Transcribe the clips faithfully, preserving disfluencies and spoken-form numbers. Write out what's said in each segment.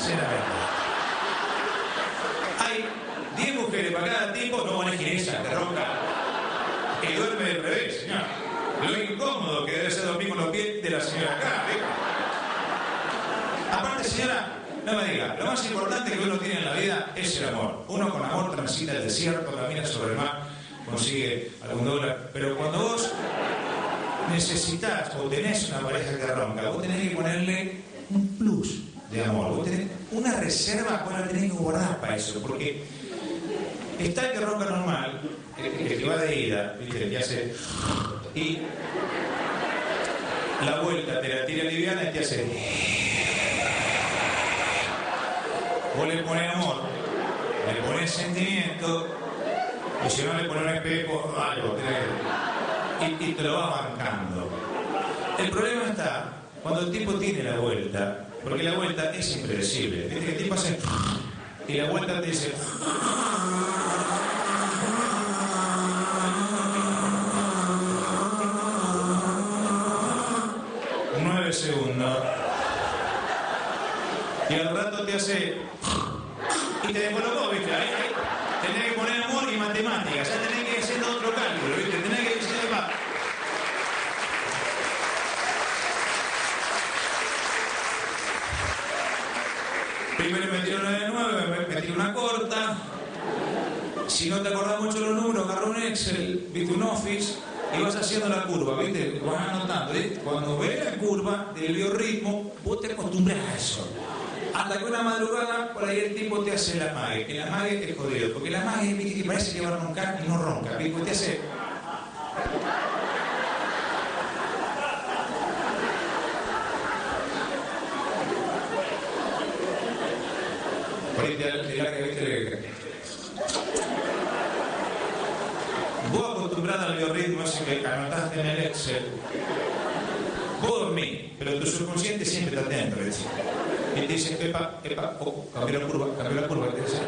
sinceramente. Hay diez mujeres para cada tipo, no manejen esa, que ronca. Que duerme del revés, señor. Lo incómodo que debe ser dormir con los pies de la señora acá, ¿eh? Aparte, señora, no me diga, lo más importante que uno tiene en la vida es el amor. Uno con amor transita el desierto, camina sobre el mar, consigue algún dólar. Pero cuando vos necesitas o tenés una pareja que ronca, vos tenés que ponerle un plus de amor. Vos tenés una reserva, vos la tenés que guardar para eso. Porque está el que ronca normal, el, el que va de ida, ¿viste? El que hace... Y la vuelta te la tira liviana y te hace... Vos le pones amor, le pones sentimiento, y si no le pones un espejo, algo, y, y te lo vas bancando. El problema está cuando el tipo tiene la vuelta, porque la vuelta es impredecible. Viste que el tipo hace... y la vuelta te dice... nueve segundos. Y al rato te hace... y te descolocó, ¿viste? Ahí, ahí tenés que poner amor y matemáticas. Ya tenés que hacer otro cálculo, ¿viste? Tenés que decir... Primero metí una de nueve, metí una corta. Si no te acordás mucho los números, agarra un Excel, viste, un Office, y vas haciendo la curva, viste, vas anotando, ¿viste? Cuando ves la curva del biorritmo, vos te acostumbras a eso. Hasta que una madrugada, por ahí el tipo te hace la mague. Que la mague es jodido, porque la mague, viste, que parece que va a roncar y no ronca, viste, pues te hace... Por ahí te da que viste... Vos acostumbrado al biorritmo ese que anotaste en el Excel, vos dormís, pero tu subconsciente siempre está atento, ¿ves? Y te dice, epa, epa, oh, cambió la curva, cambió la curva, te dice.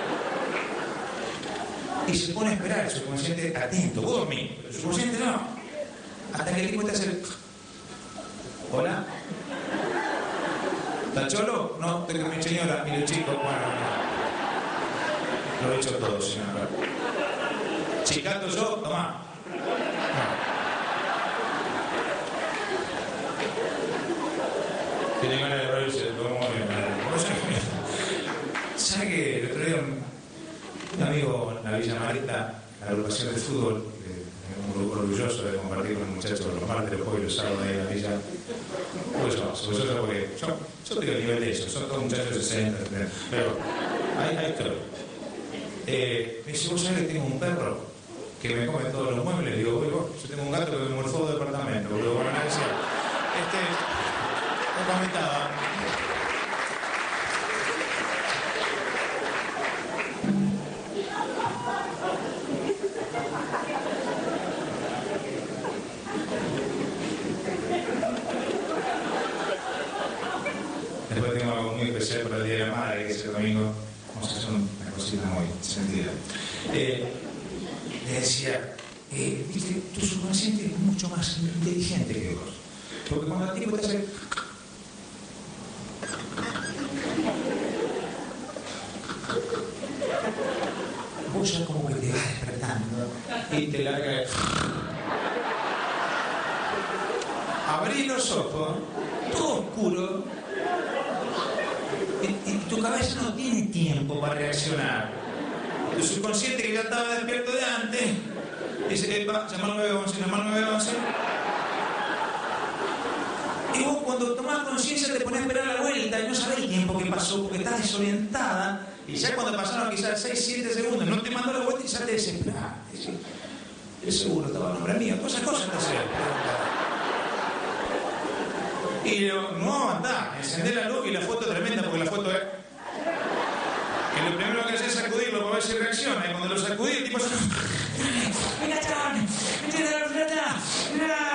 Y se pone a esperar, el subconsciente atento, vos dormís, pero el subconsciente no. Hasta que el tipo te hace... ¿Hola? ¿Está cholo? No, tengo mi señora, mire chico, bueno, lo he hecho todo, señora. Chicato yo, tomá. Tiene ganas de reírse, todo muy bien. ¿Sabe que el otro día un, un amigo en la Villa Marita, la agrupación de fútbol, que muy orgulloso de compartir con los muchachos los martes, los jueves y los sábados ahí en la Villa? Pues yo, orgulloso porque yo, yo tengo el nivel de eso, son todos muchachos de sesenta, pero ahí, ahí estoy. Eh, me dice, ¿vos sabés que tengo un perro que me come todos los muebles? Digo, voy vos, yo tengo un gato que me muerde todo el departamento, boludo. Bueno, nada, decía, este, me comentaba. Después tengo algo muy especial para el Día de la Madre, que es el domingo. Vamos a hacer una cosita muy sentida. Eh, le decía, eh, viste, tu subconsciente es mucho más inteligente que vos. Porque cuando el tipo te hace... vos ya como que te vas despertando y te larga... Abrí los ojos, todo oscuro, y, y tu cabeza no tiene tiempo para reaccionar. Tu subconsciente, que ya estaba despierto de antes, dice, epa, llama al nueve once, llama al nueve once. Y vos cuando tomás conciencia te pones a esperar la vuelta y no sabés el tiempo que pasó porque estás desorientada. Y ya cuando pasaron quizás seis, siete segundos, no te mandó la vuelta y ya te desesperás. El seguro estaba a nombre mío, todas esas cosas te hacen. Y yo, no, anda, encendé la luz y la foto tremenda porque la foto es... que lo primero que haces es sacudirlo para ver si reacciona. Y cuando lo sacudí, el tipo se... ¡Mira, chaval! ¡Mira la plata! ¡Mira!